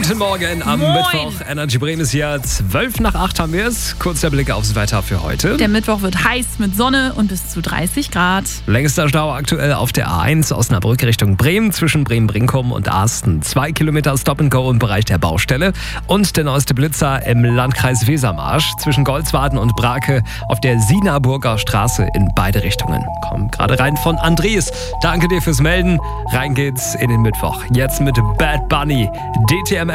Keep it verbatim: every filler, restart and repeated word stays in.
Guten Morgen am Moin. Mittwoch. Energy Bremen ist hier. zwölf nach acht haben wir es. Kurzer Blick aufs Wetter für heute. Der Mittwoch wird heiß mit Sonne und bis zu dreißig Grad. Längster Stau aktuell auf der A eins Osnabrück Richtung Bremen zwischen Bremen-Brinkum und Arsten. Zwei Kilometer Stop-and-Go im Bereich der Baustelle. Und der neueste Blitzer im Landkreis Wesermarsch zwischen Goldswaden und Brake auf der Sienaburger Straße in beide Richtungen. Kommt gerade rein von Andres. Danke dir fürs Melden. Rein geht's in den Mittwoch. Jetzt mit Bad Bunny, D T M